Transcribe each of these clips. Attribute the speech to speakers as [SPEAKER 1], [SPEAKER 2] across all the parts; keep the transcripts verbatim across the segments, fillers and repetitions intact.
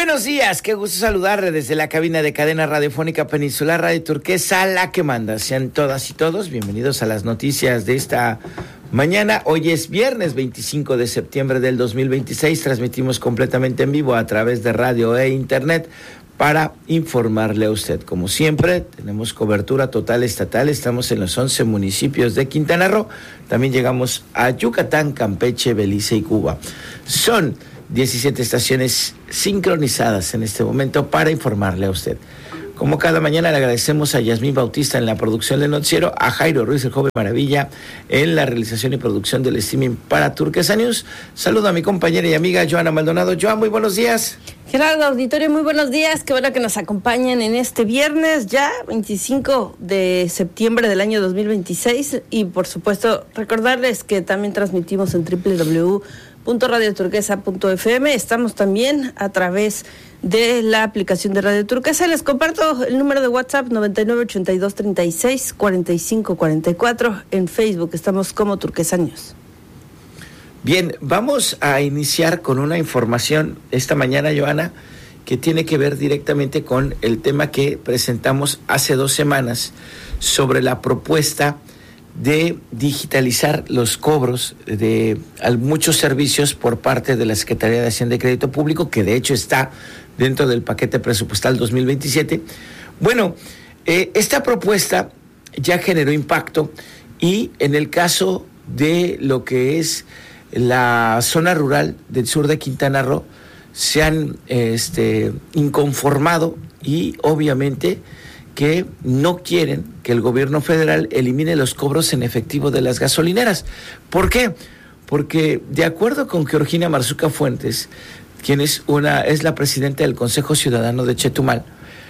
[SPEAKER 1] Buenos días, qué gusto saludarle desde la cabina de Cadena Radiofónica Peninsular Radio Turquesa, la que manda. Sean todas y todos bienvenidos a las noticias de esta mañana. Hoy es viernes veinticinco de septiembre del dos mil veintiséis. Transmitimos completamente en vivo a través de radio e internet para informarle a usted. Como siempre, tenemos cobertura total estatal. Estamos en los once municipios de Quintana Roo. También llegamos a Yucatán, Campeche, Belice y Cuba. Son diecisiete estaciones sincronizadas en este momento para informarle a usted. Como cada mañana, le agradecemos a Yasmín Bautista en la producción del noticiero, a Jairo Ruiz, el joven maravilla, en la realización y producción del streaming para Turquesa News. Saludo a mi compañera y amiga Joana Maldonado. Joan, muy buenos días.
[SPEAKER 2] Gerardo, auditorio, muy buenos días. Qué bueno que nos acompañen en este viernes, ya veinticinco de septiembre del año dos mil veintiséis. Y por supuesto, recordarles que también transmitimos en doble u doble u doble u punto radio turquesa punto efe eme. Estamos también a través de la aplicación de Radio Turquesa. Les comparto el número de WhatsApp noventa y nueve, ochenta y dos, treinta y seis, cuarenta y cinco, cuarenta y cuatro. En Facebook estamos como Turquesa News.
[SPEAKER 1] Bien, vamos a iniciar con una información esta mañana, Joana, que tiene que ver directamente con el tema que presentamos hace dos semanas sobre la propuesta de digitalizar los cobros de muchos servicios por parte de la Secretaría de Hacienda y Crédito Público, que de hecho está dentro del paquete presupuestal dos mil veintisiete. Bueno, eh, esta propuesta ya generó impacto y en el caso de lo que es la zona rural del sur de Quintana Roo, se han este, inconformado y obviamente que no quieren que el gobierno federal elimine los cobros en efectivo de las gasolineras. ¿Por qué? Porque de acuerdo con Georgina Marzuca Fuentes, quien es, una, es la presidenta del Consejo Ciudadano de Chetumal,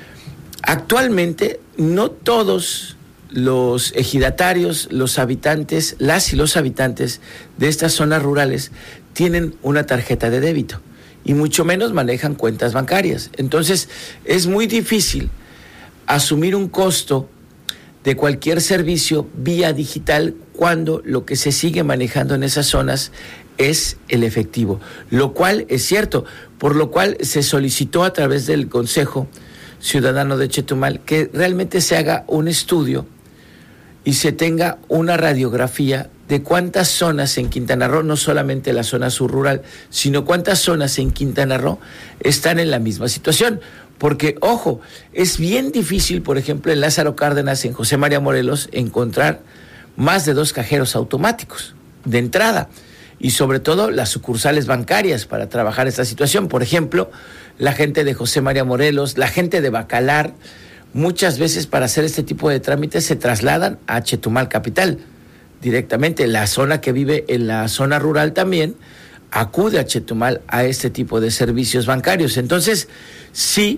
[SPEAKER 1] actualmente no todos los ejidatarios, los habitantes, las y los habitantes de estas zonas rurales tienen una tarjeta de débito y mucho menos manejan cuentas bancarias. Entonces es muy difícil asumir un costo de cualquier servicio vía digital cuando lo que se sigue manejando en esas zonas es el efectivo, lo cual es cierto, por lo cual se solicitó a través del Consejo Ciudadano de Chetumal que realmente se haga un estudio y se tenga una radiografía de cuántas zonas en Quintana Roo, no solamente la zona subrural, sino cuántas zonas en Quintana Roo están en la misma situación. Porque, ojo, es bien difícil, por ejemplo, en Lázaro Cárdenas, en José María Morelos, encontrar más de dos cajeros automáticos de entrada y sobre todo las sucursales bancarias para trabajar esta situación. Por ejemplo, la gente de José María Morelos, la gente de Bacalar, muchas veces para hacer este tipo de trámites se trasladan a Chetumal Capital directamente. La zona que vive en la zona rural también acude a Chetumal a este tipo de servicios bancarios. Entonces, sí,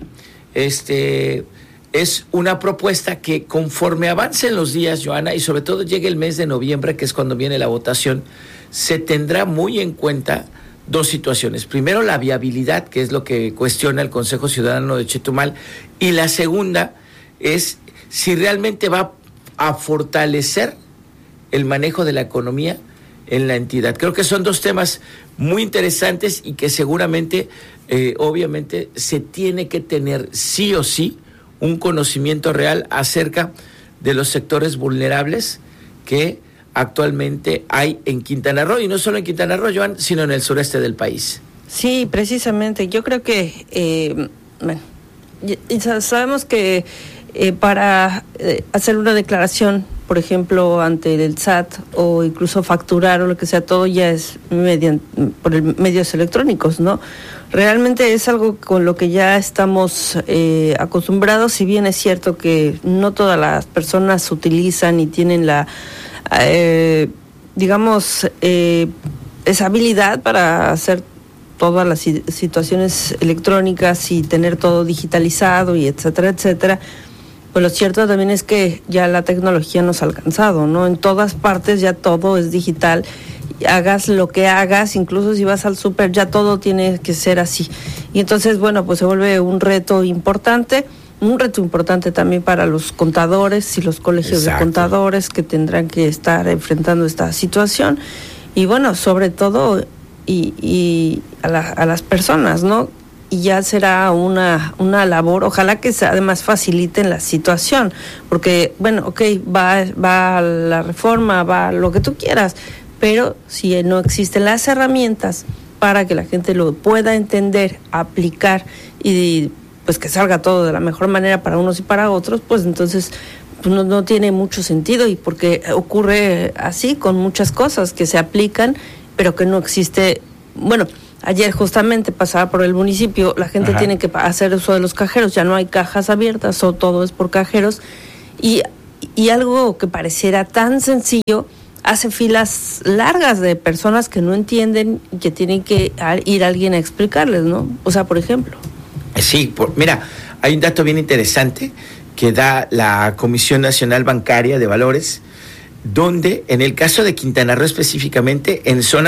[SPEAKER 1] este es una propuesta que conforme avancen los días, Joana, y sobre todo llegue el mes de noviembre, que es cuando viene la votación, se tendrá muy en cuenta dos situaciones. Primero, la viabilidad, que es lo que cuestiona el Consejo Ciudadano de Chetumal, y la segunda es si realmente va a fortalecer el manejo de la economía en la entidad. Creo que son dos temas muy interesantes y que seguramente, eh, obviamente, se tiene que tener sí o sí un conocimiento real acerca de los sectores vulnerables que actualmente hay en Quintana Roo, y no solo en Quintana Roo, Joan, sino en el sureste del país.
[SPEAKER 2] Sí, precisamente. Yo creo que, eh, bueno, sabemos que eh, para eh, hacer una declaración, por ejemplo, ante el S A T o incluso facturar o lo que sea, todo ya es mediante, por el, medios electrónicos, ¿no? Realmente es algo con lo que ya estamos eh, acostumbrados, si bien es cierto que no todas las personas utilizan y tienen la, eh, digamos, eh, esa habilidad para hacer todas las situaciones electrónicas y tener todo digitalizado y etcétera, etcétera. Pues lo cierto también es que ya la tecnología nos ha alcanzado, ¿no? En todas partes ya todo es digital, hagas lo que hagas, incluso si vas al súper, ya todo tiene que ser así. Y entonces, bueno, pues se vuelve un reto importante, un reto importante también para los contadores y los colegios Exacto. de contadores que tendrán que estar enfrentando esta situación. Y bueno, sobre todo, y, y a, la, a las personas, ¿no? y ya será una, una labor, ojalá que se, además faciliten la situación, porque, bueno, ok, va, va la reforma, va lo que tú quieras, pero si no existen las herramientas para que la gente lo pueda entender, aplicar y pues que salga todo de la mejor manera para unos y para otros, pues entonces pues no, no tiene mucho sentido, y porque ocurre así con muchas cosas que se aplican, pero que no existe, bueno, ayer justamente pasaba por el municipio, la gente Ajá. tiene que hacer uso de los cajeros, ya no hay cajas abiertas, o todo es por cajeros, y, y algo que pareciera tan sencillo, hace filas largas de personas que no entienden y que tienen que ir a alguien a explicarles, ¿no? O sea, por ejemplo.
[SPEAKER 1] Sí, por, mira, hay un dato bien interesante que da la Comisión Nacional Bancaria de Valores, donde en el caso de Quintana Roo específicamente, en zona